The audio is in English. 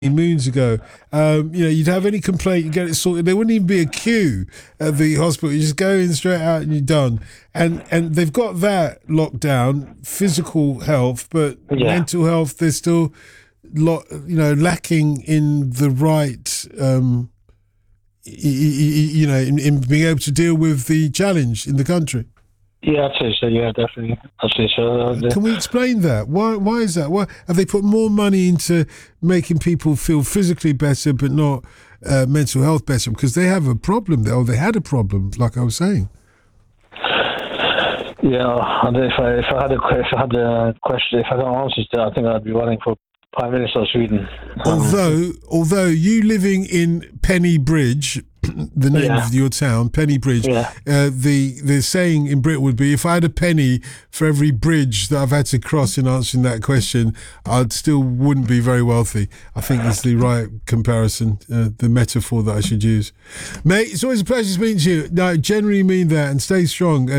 moons ago, you'd have any complaint, you get it sorted. There wouldn't even be a queue at the hospital. You just go in straight out and you're done. And they've got that locked down, physical health, but mental health, they're still lacking in the right, in being able to deal with the challenge in the country. Yeah, I'd say so. Yeah, definitely. I'd say so. Can we explain that? Why is that? Why have they put more money into making people feel physically better, but not mental health better? Because they have a problem there, or they had a problem, like I was saying. Yeah, and if I had answers to that, I think I'd be running for Prime Minister of Sweden. Although you living in Penny Bridge, the name of your town, Penny Bridge, the saying in Britain would be, if I had a penny for every bridge that I've had to cross in answering that question, I'd still wouldn't be very wealthy. I think it's the right comparison, the metaphor that I should use. Mate, it's always a pleasure speaking to you. No, I genuinely mean that, and stay strong.